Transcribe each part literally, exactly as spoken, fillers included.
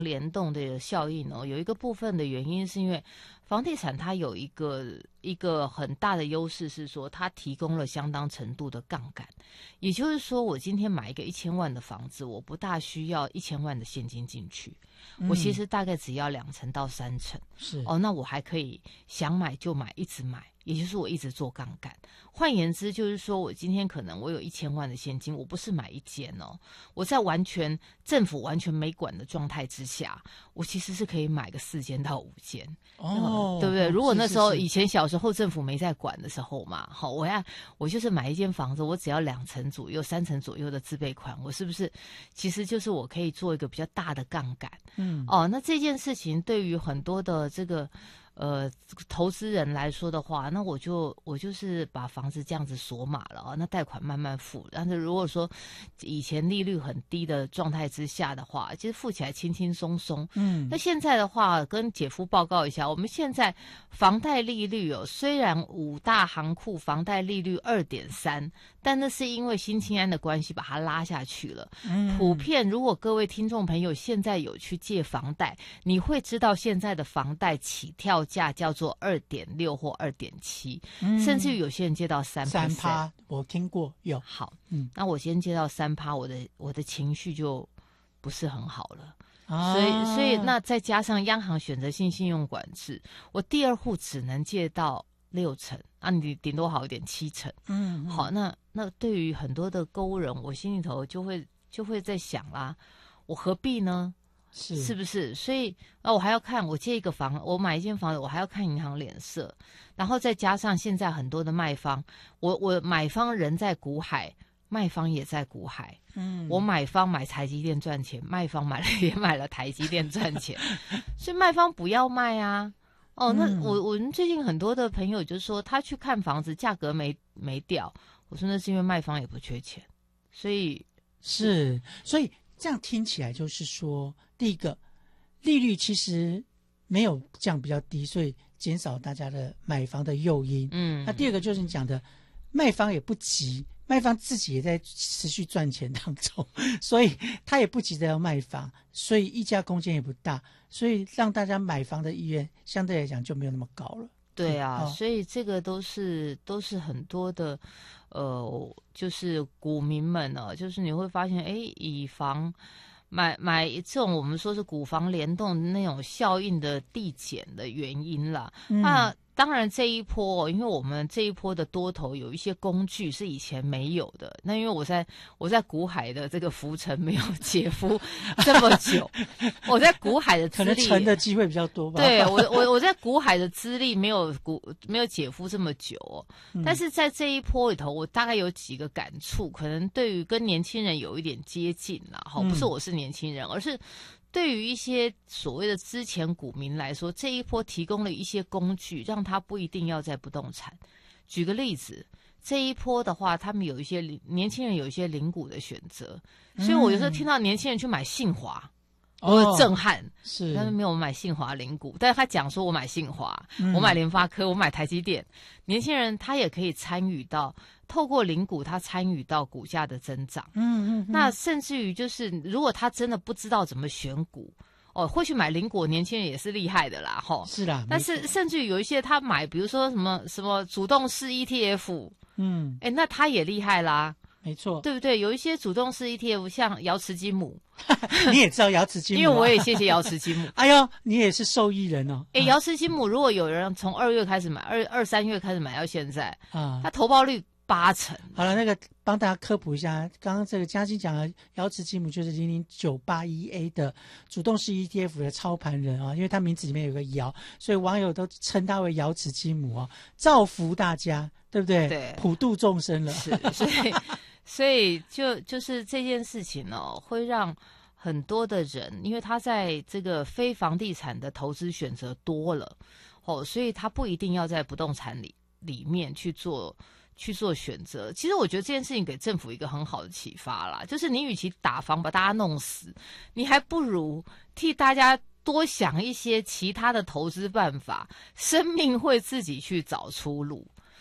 联动的效应哦，有一个部分的原因是因为房地产它有一个一个很大的优势是说，它提供了相当程度的杠杆，也就是说，我今天买一个一千万的房子，我不大需要一千万的现金进去，嗯、我其实大概只要两成到三成， 是哦，那我还可以想买就买，一直买。也就是我一直做杠杆，换言之就是说我今天可能我有一千万的现金，我不是买一间哦，我在完全政府完全没管的状态之下，我其实是可以买个四间到五间哦，对不对？如果那时候以前小时候政府没在管的时候嘛，好，我要我就是买一间房子，我只要两成左右、三成左右的自备款，我是不是其实就是我可以做一个比较大的杠杆？嗯，哦，那这件事情对于很多的这个。呃，投资人来说的话，那我就我就是把房子这样子锁码了啊，那贷款慢慢付。但是如果说以前利率很低的状态之下的话，其实付起来轻轻松松。嗯，那现在的话，跟姐夫报告一下，我们现在房贷利率哦，虽然五大行库房贷利率二点三，但那是因为新青安的关系把它拉下去了。嗯，普遍如果各位听众朋友现在有去借房贷，你会知道现在的房贷起跳价叫做二点六或二点七，甚至于有些人借到三三趴，我听过有。 好，嗯，那我先借到三趴，我的我的情绪就不是很好了。啊、所以，所以那再加上央行选择性信用管制，我第二户只能借到六成，啊，你顶多好一点七成。嗯，好，那那对于很多的购物人，我心里头就会就会在想啦，我何必呢？是是不是？所以啊，我还要看我借一个房，我买一间房子，我还要看银行脸色，然后再加上现在很多的卖方，我我买方人在股海，卖方也在股海。嗯，我买方买台积电赚钱，卖方买了也买了台积电赚钱，所以卖方不要卖啊。哦，那我我们最近很多的朋友就说他去看房子，价格没没掉，我说那是因为卖方也不缺钱，所以是所以。这样听起来就是说，第一个利率其实没有降比较低，所以减少大家的买房的诱因。嗯，那第二个就是你讲的，卖方也不急，卖方自己也在持续赚钱当中，所以他也不急着要卖房，所以溢价空间也不大，所以让大家买房的意愿相对来讲就没有那么高了。 对啊，哦、所以这个都是都是很多的。呃，就是股民们呢、啊，就是你会发现，哎，以房买买这种我们说是股房联动的那种效应的递减的原因啦。嗯、那当然这一波，因为我们这一波的多头有一些工具是以前没有的。那因为我在我在股海的这个浮沉没有姐夫这么久，我在股海的资历可能沉的机会比较多吧。 对我我我在股海的资历没有股没有姐夫这么久、哦嗯，但是在这一波里头，我大概有几个感触，可能对于跟年轻人有一点接近啦。哈、嗯，不是我是年轻人，而是。对于一些所谓的资前股民来说，这一波提供了一些工具，让他不一定要在不动产。举个例子，这一波的话，他们有一些年轻人有一些零股的选择，所以我有时候听到年轻人去买信华，我有震撼。是，他们没有买信华零股，但是他讲说我买信华、嗯，我买联发科，我买台积电。年轻人他也可以参与到。透过零股，他参与到股价的增长。嗯嗯。那甚至于就是，如果他真的不知道怎么选股，哦，会去买零股，年轻人也是厉害的啦，吼。 是啦。 但是甚至于有一些他买，比如说什么什么主动式 E T F， 嗯，哎，那他也厉害啦。 没错， 对不对？有一些主动式 E T F， 像瑶池金母， 你也知道瑶池金母、啊， 因为我也谢谢瑶池金母。 哎呦，你也是受益人哦。 哎，瑶池金母，如果有人从二月开始买，二二三月开始买到现在，啊，它投报率。八成。 好了，那个帮大家科普一下，刚刚这个嘉欣讲的瑶池金母就是零零九八一 A 的主动式 E T F 的操盘人啊，因为他名字里面有个瑶，所以网友都称他为瑶池金母啊，造福大家，对不对？对，普度众生了。 是，所以所以就就是这件事情哦，会让很多的人，因为他在这个非房地产的投资选择多了哦，所以他不一定要在不动产里里面去做。去做选择，其实我觉得这件事情给政府一个很好的启发啦，就是你与其打房把大家弄死，你还不如替大家多想一些其他的投资办法，生命会自己去找出路。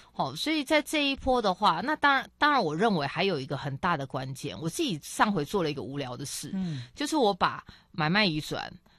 好、哦，所以在这一波的话，那当然，当然，我认为还有一个很大的关键，我自己上回做了一个无聊的事，嗯，就是我把买卖移转